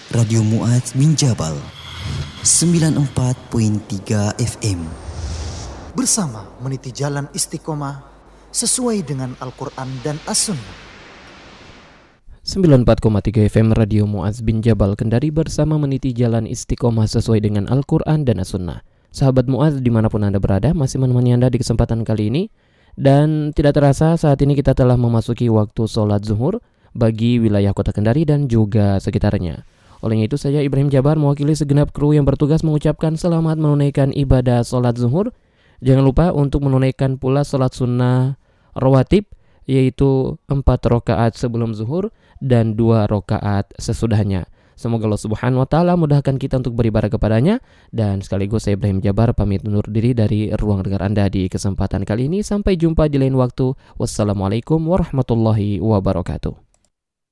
Radio Mu'adz bin Jabal 94.3 FM. Bersama meniti jalan istiqomah sesuai dengan Al-Quran dan As-Sunnah. 94,3 FM Radio Mu'adz bin Jabal Kendari bersama meniti jalan istiqomah sesuai dengan Al-Quran dan As-Sunnah. Sahabat Mu'adz dimanapun Anda berada, masih menemani Anda di kesempatan kali ini. Dan tidak terasa saat ini kita telah memasuki waktu sholat zuhur bagi wilayah kota Kendari dan juga sekitarnya. Oleh itu saya Ibrahim Jabar mewakili segenap kru yang bertugas mengucapkan selamat menunaikan ibadah sholat zuhur. Jangan lupa untuk menunaikan pula sholat sunnah rawatib, yaitu 4 rakaat sebelum zuhur dan 2 rakaat sesudahnya. Semoga Allah Subhanahu wa Ta'ala mudahkan kita untuk beribadah kepadanya. Dan sekaligus saya Ibrahim Jabar pamit undur diri dari ruang dengar Anda di kesempatan kali ini. Sampai jumpa di lain waktu. Wassalamualaikum warahmatullahi wabarakatuh.